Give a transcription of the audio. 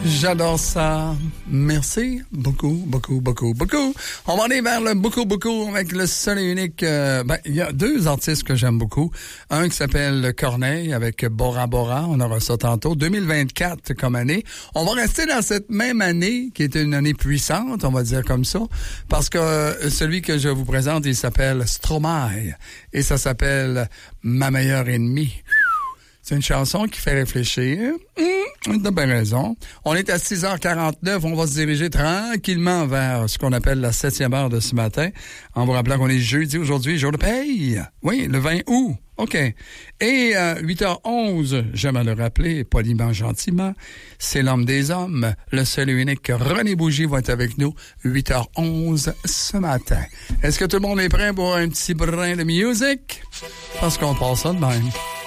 J'adore ça. Merci beaucoup. On va aller vers le beaucoup avec le seul et unique. Il y a deux artistes que j'aime beaucoup. Un qui s'appelle Corneille avec Bora Bora. On aura ça tantôt. 2024 comme année. On va rester dans cette même année qui est une année puissante, on va dire comme ça, parce que celui que je vous présente, il s'appelle Stromae et ça s'appelle Ma meilleure ennemie. C'est une chanson qui fait réfléchir. T'as bien raison. On est à 6h49. On va se diriger tranquillement vers ce qu'on appelle la 7e heure de ce matin. En vous rappelant qu'on est jeudi aujourd'hui, jour de paye. Oui, le 20 août. OK. Et 8h11, j'aime à le rappeler, poliment, gentiment, c'est l'homme des hommes. Le seul et unique René Bougie va être avec nous 8h11 ce matin. Est-ce que tout le monde est prêt pour un petit brin de musique? Parce qu'on passe ça de même.